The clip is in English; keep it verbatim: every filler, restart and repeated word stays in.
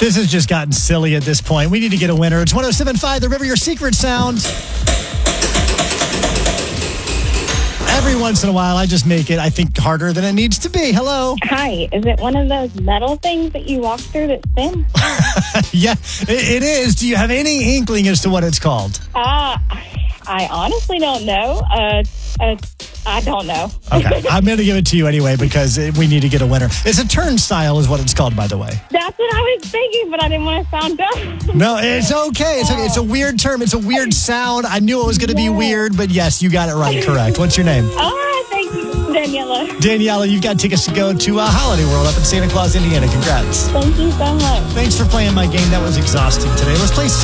This has just gotten silly at this point. We need to get a winner. It's one oh seven point five The River, your secret sound. Every once in a while, I just make it, I think, harder than it needs to be. Hello. Hi. Is it one of those metal things that you walk through that's thin? Yeah, it, it is. Do you have any inkling as to what it's called? Uh, I honestly don't know. Uh, uh, I don't know. Okay, I'm going to give it to you anyway because it, we need to get a winner. It's a turnstile is what it's called, by the way. That's what I was thinking, but I didn't want to sound dumb. No, it's okay. It's okay. It's a weird term. It's a weird sound. I knew it was going to be weird, but yes, you got it right. Correct. What's your name? All right, thank you, Daniela. Daniela, you've got tickets to go to uh, Holiday World up in Santa Claus, Indiana. Congrats. Thank you so much. Thanks for playing my game. That was exhausting today. Let's play